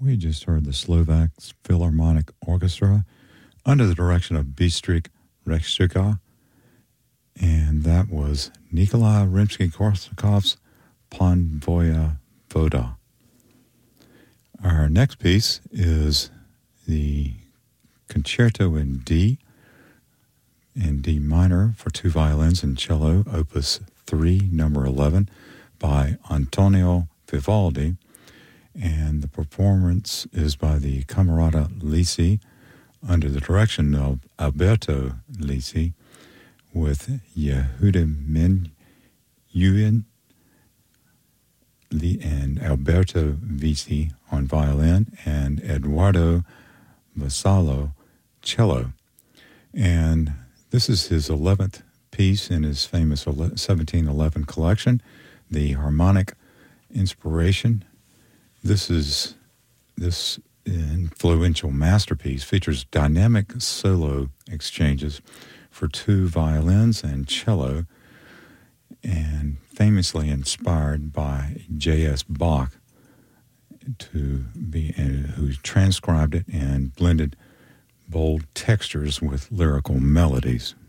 We just heard the Slovak Philharmonic Orchestra under the direction of Bystrik Rekščíka, and that was Nikolai Rimsky-Korsakov's Pan Voda. Our next piece is the Concerto in D minor for two violins and cello, Opus 3, number 11, by Antonio Vivaldi, and the performance is by the Camerata Lisi under the direction of Alberto Lisi, with Yehuda Menuhin and Alberto Visi on violin and Eduardo Vassallo cello. And this is his 11th piece in his famous 1711 collection, the Harmonic Inspiration. This influential masterpiece features dynamic solo exchanges for two violins and cello, and famously inspired by J.S. Bach, who transcribed it and blended bold textures with lyrical melodies.